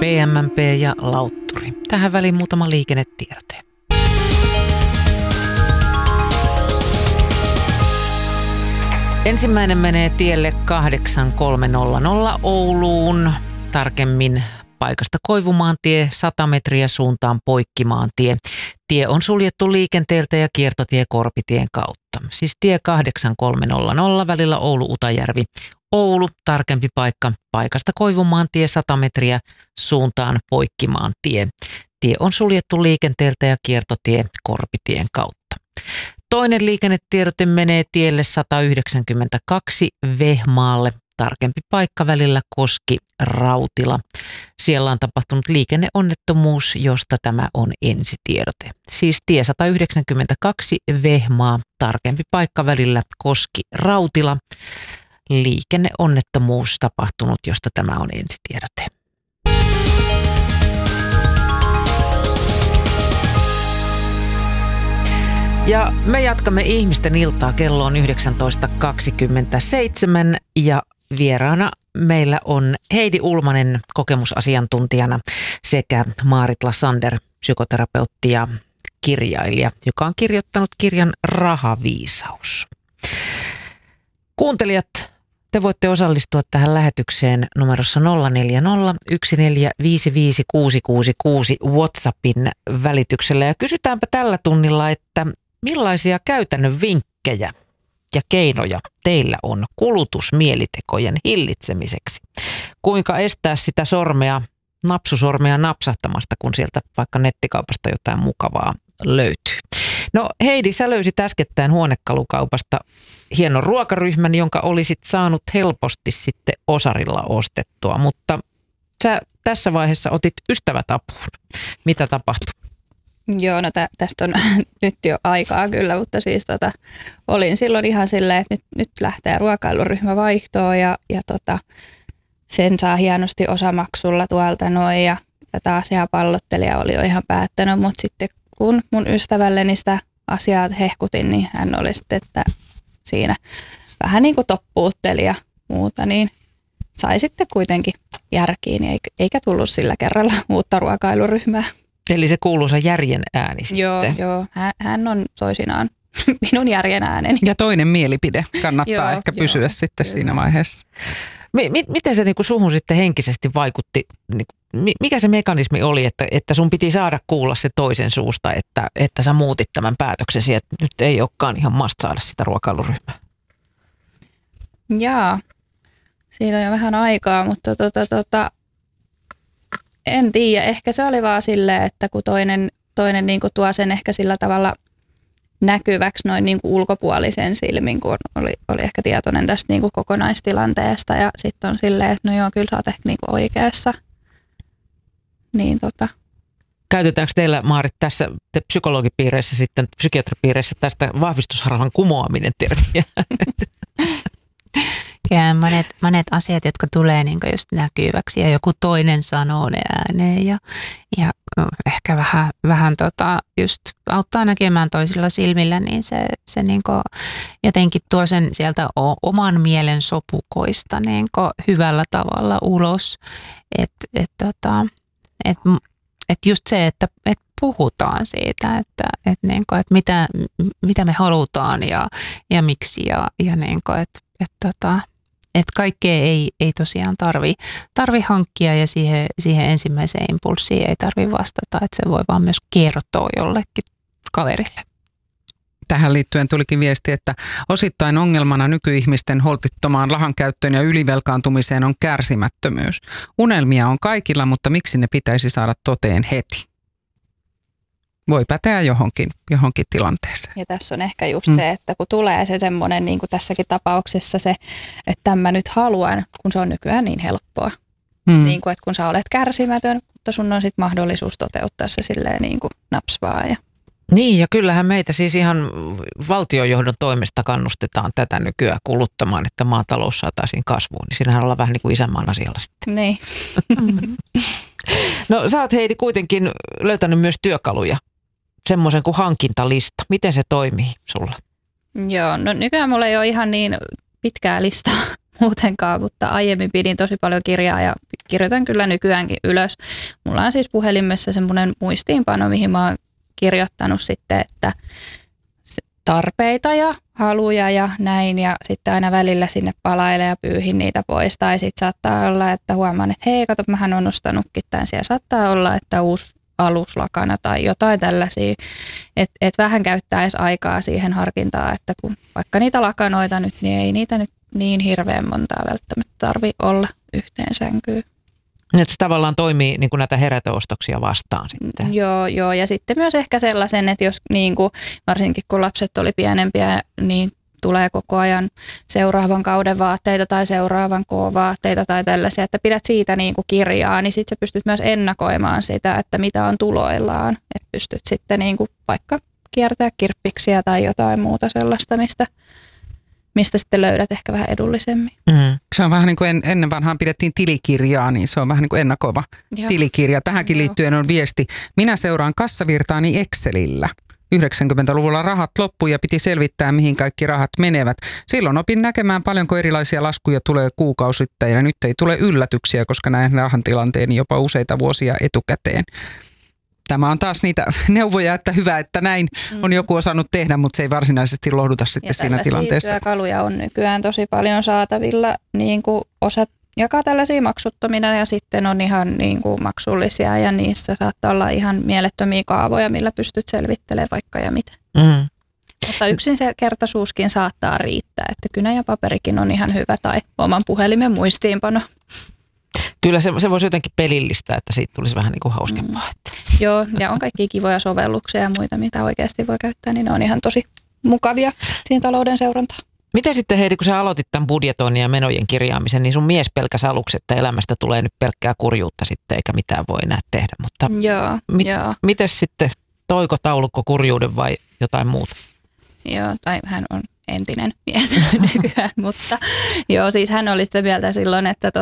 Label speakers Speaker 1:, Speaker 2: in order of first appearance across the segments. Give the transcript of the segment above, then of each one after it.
Speaker 1: PMMP ja Lautturi. Tähän väliin muutama liikennetiedote. Ensimmäinen menee tielle 8300 Ouluun, tarkemmin paikasta Koivumaantie 100 metriä suuntaan Poikkimaantie. Tie on suljettu liikenteeltä ja kiertotie Korpitien kautta. Siis tie 8300 välillä Oulu-Utajärvi. Oulu, tarkempi paikka, paikasta Koivumaantie 100 metriä suuntaan Poikkimaantie. Tie on suljettu liikenteeltä ja kiertotie Korpitien kautta. Toinen liikennetiedote menee tielle 192 Vehmaalle, tarkempi paikka välillä Koski-Rautila. Siellä on tapahtunut liikenneonnettomuus, josta tämä on ensitiedote. Siis tie 192 Vehmaa, tarkempi paikka välillä Koski-Rautila. Liikenneonnettomuus tapahtunut, josta tämä on ensitiedote. Ja me jatkamme ihmisten iltaa, kello on 19.27 ja vieraana meillä on Heidi Ulmanen kokemusasiantuntijana sekä Maarit Lassander, psykoterapeutti ja kirjailija, joka on kirjoittanut kirjan Rahaviisaus. Kuuntelijat, te voitte osallistua tähän lähetykseen numerossa 040 1455666 WhatsAppin välityksellä. Ja kysytäänpä tällä tunnilla, että millaisia käytännön vinkkejä ja keinoja teillä on kulutusmielitekojen hillitsemiseksi? Kuinka estää sitä napsusormea napsahtamasta, kun sieltä vaikka nettikaupasta jotain mukavaa löytyy? No Heidi, sä löysit äskettäin huonekalukaupasta hienon ruokaryhmän, jonka olisit saanut helposti sitten Osarilla ostettua, mutta sä tässä vaiheessa otit ystävät apuun. Mitä tapahtui?
Speaker 2: Joo, no tästä on nyt jo aikaa kyllä, mutta siis olin silloin ihan silleen, että nyt lähtee ruokailuryhmä vaihtoon ja sen saa hienosti osamaksulla tuolta noin ja tätä asiaa pallottelija oli jo ihan päättänyt, mutta sitten kun mun ystävälleni sitä asiaa hehkutin, niin hän oli sitten, että siinä vähän niin kuin toppuutteli ja muuta, niin sai sitten kuitenkin järkiin eikä tullut sillä kerralla uutta ruokailuryhmää.
Speaker 1: Eli se kuuluisa järjen ääni sitten.
Speaker 2: Joo. Hän on toisinaan minun järjen ääneni.
Speaker 3: Ja toinen mielipide kannattaa ehkä pysyä sitten kyllä siinä vaiheessa.
Speaker 1: Miten se niinku suhun sitten henkisesti vaikutti? Mikä se mekanismi oli, että sun piti saada kuulla se toisen suusta, että sä muutit tämän päätöksesi, että nyt ei olekaan ihan must saada sitä ruokailuryhmää?
Speaker 2: Jaa, siitä on jo vähän aikaa, mutta en tiedä. Ehkä se oli vaan silleen, että kun toinen niinku tuo sen ehkä sillä tavalla näkyväksi noin niinku ulkopuolisen silmin, kun oli ehkä tietoinen tästä niinku kokonaistilanteesta ja sitten on silleen, että no joo, kyllä sä oot ehkä niinku oikeassa. Niin
Speaker 1: Käytetäänkö teillä, Maarit, tässä psykologipiireissä sitten, psykiatripiireissä tästä vahvistusharhan kumoaminen termiä?
Speaker 4: Ja monet asiat, jotka tulee niin just näkyväksi ja joku toinen sanoo ne ääneen ja ehkä vähän just auttaa näkemään toisilla silmillä, niin se niin jotenkin tuo sen sieltä oman mielen sopukoista niin hyvällä tavalla ulos. Että just se, että puhutaan siitä, että mitä me halutaan ja miksi ja niin kuin, että kaikkea ei tosiaan tarvi hankkia ja siihen ensimmäiseen impulssiin ei tarvi vastata, että se voi vaan myös kertoa jollekin kaverille.
Speaker 3: Tähän liittyen tulikin viesti, että osittain ongelmana nykyihmisten holtittomaan rahankäyttöön ja ylivelkaantumiseen on kärsimättömyys. Unelmia on kaikilla, mutta miksi ne pitäisi saada toteen heti? Voi päteä johonkin tilanteeseen.
Speaker 2: Ja tässä on ehkä just se, että kun tulee se semmoinen, niin kuin tässäkin tapauksessa se, että tämän nyt haluan, kun se on nykyään niin helppoa. Niin kuin, että kun sä olet kärsimätön, mutta sun on sitten mahdollisuus toteuttaa se silleen niin kuin napsvaa.
Speaker 1: Niin, ja kyllähän meitä siis ihan valtiojohdon toimesta kannustetaan tätä nykyään kuluttamaan, että maatalous saataisiin kasvuun. Niin siinähän ollaan vähän niin kuin isänmaan asialla sitten.
Speaker 2: Niin.
Speaker 1: No sä oot, Heidi, kuitenkin löytänyt myös työkaluja, semmoisen kuin hankintalista. Miten se toimii sulla?
Speaker 2: Joo, no nykyään mulla ei ole ihan niin pitkää listaa muutenkaan, mutta aiemmin pidin tosi paljon kirjaa ja kirjoitan kyllä nykyäänkin ylös. Mulla on siis puhelimessa semmoinen muistiinpano, mihin mä oon kirjoittanut sitten, että tarpeita ja haluja ja näin, ja sitten aina välillä sinne palailen ja pyyhin niitä pois. Tai sitten saattaa olla, että huomaan, että hei, kato, mähän on ostanutkin tämän. Siellä saattaa olla, että uusi aluslakana tai jotain tällaisia, että vähän käyttäisi aikaa siihen harkintaan, että kun vaikka niitä lakanoita nyt, niin ei niitä nyt niin hirveän montaa välttämättä tarvitse olla yhteen sänkyyn.
Speaker 1: Että se tavallaan toimii niin kuin näitä heräteostoksia vastaan sitten.
Speaker 2: Joo, ja sitten myös ehkä sellaisen, että jos niin kuin, varsinkin kun lapset oli pienempiä, niin tulee koko ajan seuraavan kauden vaatteita tai seuraavan koon vaatteita tai tällaisia, että pidät siitä niin kuin kirjaa, niin sitten sä pystyt myös ennakoimaan sitä, että mitä on tuloillaan. Että pystyt sitten niin kuin vaikka kiertää kirppiksiä tai jotain muuta sellaista, mistä sitten löydät ehkä vähän edullisemmin.
Speaker 3: Mm. Se on vähän niin kuin ennen vanhaan pidettiin tilikirjaa, niin se on vähän niin kuin ennakoiva tilikirja. Tähänkin liittyen on viesti. Minä seuraan kassavirtaani Excelillä. 90-luvulla rahat loppui ja piti selvittää, mihin kaikki rahat menevät. Silloin opin näkemään paljonko erilaisia laskuja tulee kuukausittain ja nyt ei tule yllätyksiä, koska näen rahan tilanteen jopa useita vuosia etukäteen. Tämä on taas niitä neuvoja, että hyvä, että näin on joku osannut tehdä, mutta se ei varsinaisesti lohduta sitten siinä tilanteessa.
Speaker 2: Ja työkaluja on nykyään tosi paljon saatavilla, niin kuin osat jakaa tällaisia maksuttomina ja sitten on ihan niin kuin maksullisia ja niissä saattaa olla ihan mielettömiä kaavoja, millä pystyt selvittelemään vaikka ja mitä. Mm. Mutta yksin se kertaisuuskin saattaa riittää, että kynä ja paperikin on ihan hyvä tai oman puhelimen muistiinpano.
Speaker 1: Kyllä se voisi jotenkin pelillistä, että siitä tulisi vähän niin kuin hauskempaa.
Speaker 2: Joo, ja on kaikki kivoja sovelluksia ja muita, mitä oikeasti voi käyttää, niin ne on ihan tosi mukavia siinä talouden seurantaan.
Speaker 1: Miten sitten, Heidi, kun sä aloitit tämän budjetoinnin ja menojen kirjaamisen, niin sun mies pelkäsi aluksi, että elämästä tulee nyt pelkkää kurjuutta sitten, eikä mitään voi enää tehdä. Mutta miten sitten, toiko taulukko kurjuuden vai jotain muuta?
Speaker 2: Joo, tai hän on entinen mies nykyään, mutta joo, siis hän oli sitä mieltä silloin, että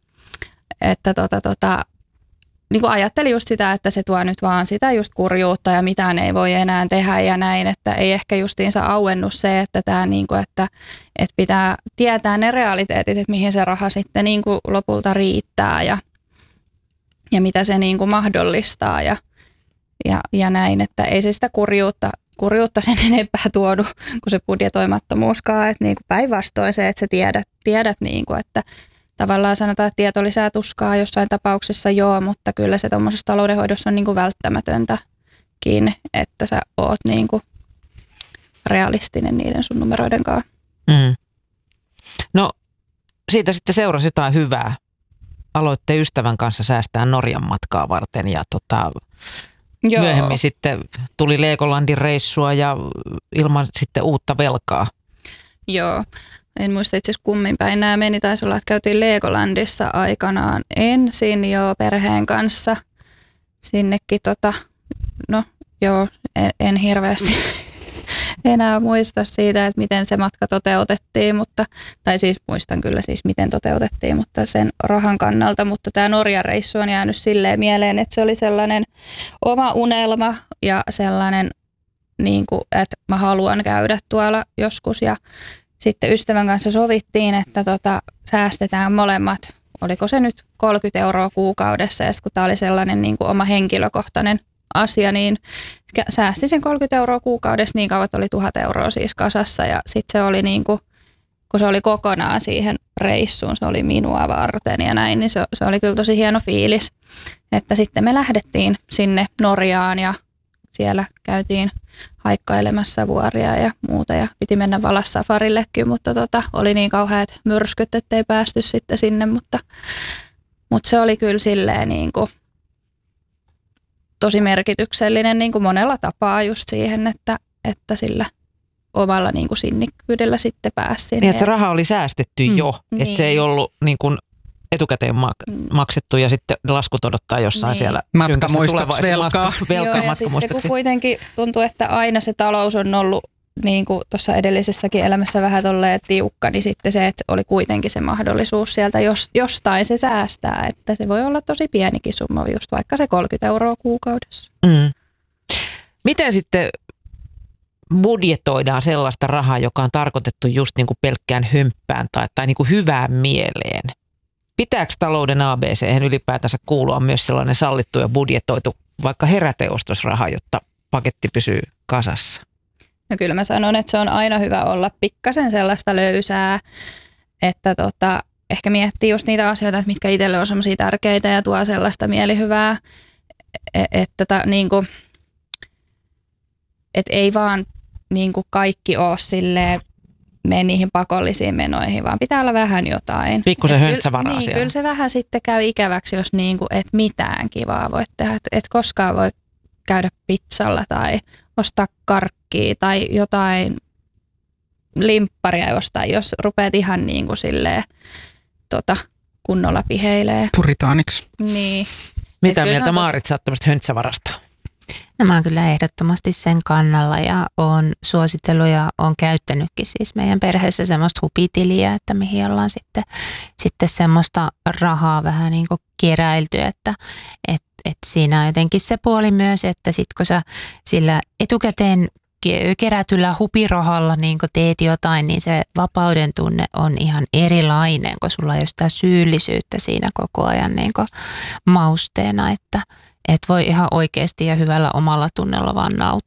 Speaker 2: niin kuin ajatteli just sitä, että se tuo nyt vaan sitä just kurjuutta ja mitään ei voi enää tehdä ja näin, että ei ehkä justiinsa auennut se, että tämä niin kuin, että pitää tietää ne realiteetit, että mihin se raha sitten niin kuin lopulta riittää ja mitä se niin kuin mahdollistaa ja näin, että ei se sitä kurjuutta sen enempää tuodu kuin se budjetoimattomuuskaan, että niin kuin päinvastoin se, että sä tiedät niin kuin, että tavallaan sanotaan, että tieto lisää tuskaa jossain tapauksessa joo, mutta kyllä se tuommoisessa taloudenhoidossa on niin kuin välttämätöntäkin, että sä oot niin kuin realistinen niiden sun numeroiden kanssa. Mm.
Speaker 1: No siitä sitten seurasi jotain hyvää. Aloitte ystävän kanssa säästää Norjan matkaa varten ja myöhemmin sitten tuli Legolandin reissua ja ilman sitten uutta velkaa.
Speaker 2: Joo. En muista itse asiassa kummin päin nämä meni. Taisi olla, että käytiin Legolandissa aikanaan ensin jo perheen kanssa. Sinnekin en hirveästi enää muista siitä, että miten se matka toteutettiin, tai siis muistan kyllä siis miten toteutettiin, mutta sen rahan kannalta. Mutta tämä Norjan reissu on jäänyt silleen mieleen, että se oli sellainen oma unelma ja sellainen, niin kuin, että mä haluan käydä tuolla joskus ja sitten ystävän kanssa sovittiin, että säästetään molemmat, oliko se nyt 30 € kuukaudessa, ja kun tämä oli sellainen niin kuin oma henkilökohtainen asia, niin säästi sen 30 € kuukaudessa niin kauan, että oli 1 000 € siis kasassa, ja sitten se oli niin kuin, kun se oli kokonaan siihen reissuun, se oli minua varten ja näin, niin se oli kyllä tosi hieno fiilis, että sitten me lähdettiin sinne Norjaan ja siellä käytiin haikkailemassa vuoria ja muuta ja piti mennä Valassafarillekin, mutta oli niin kauheat myrskyt, ettei päästy sitten sinne, mutta se oli kyllä silleen niin kuin tosi merkityksellinen niin kuin monella tapaa just siihen, että sillä omalla niin kuin sinnikkyydellä sitten pääsi sinne.
Speaker 1: Niin, että se raha oli säästetty jo, että
Speaker 2: niin.
Speaker 1: Se ei ollut niin kuin etukäteen maksettu ja sitten laskut odottaa jossain niin. Siellä
Speaker 3: matkamuistoksi velkaa.
Speaker 2: Ja sitten kun kuitenkin tuntuu, että aina se talous on ollut niin kuin tuossa edellisessäkin elämässä vähän tolleen tiukka, niin sitten se, että oli kuitenkin se mahdollisuus sieltä jostain se säästää, että se voi olla tosi pienikin summa, just vaikka se 30 € kuukaudessa.
Speaker 1: Mm. Miten sitten budjetoidaan sellaista rahaa, joka on tarkoitettu just niin kuin pelkkään hömppään tai niin kuin hyvään mieleen. Pitääkö talouden ABC:hen ylipäätänsä kuulua myös sellainen sallittu ja budjetoitu vaikka heräteostosraha, jotta paketti pysyy kasassa?
Speaker 2: No kyllä mä sanon, että se on aina hyvä olla pikkasen sellaista löysää, että ehkä miettii just niitä asioita, että mitkä itselle on semmoisia tärkeitä ja tuo sellaista mielihyvää, että niinku, et ei vaan niinku kaikki ole silleen, mene niihin pakollisiin menoihin, vaan pitää olla vähän jotain.
Speaker 1: Pikkusen höntsävaraa
Speaker 2: niin,
Speaker 1: siellä.
Speaker 2: Kyllä se vähän sitten käy ikäväksi, jos niinku, et mitään kivaa voi tehdä. Et koskaan voi käydä pizzalla tai ostaa karkkia tai jotain limpparia jostain, jos rupeat ihan niinku silleen kunnolla piheilee.
Speaker 3: Puritaaniksi.
Speaker 2: Niin.
Speaker 1: Mitä mieltä Maarit sä oot tämmöistä höntsävarasta?
Speaker 4: No mä oon kyllä ehdottomasti sen kannalla ja oon suositellut ja oon käyttänytkin siis meidän perheessä semmoista hupitiliä, että mihin ollaan sitten semmoista rahaa vähän niin kuin keräilty, että siinä on jotenkin se puoli myös, että sit kun sä sillä etukäteen kerätyllä hupirahalla niin kun teet jotain, niin se vapauden tunne on ihan erilainen, kun sulla ei ole sitä syyllisyyttä siinä koko ajan niin mausteena, että voi ihan oikeasti ja hyvällä omalla tunnella vaan nauttia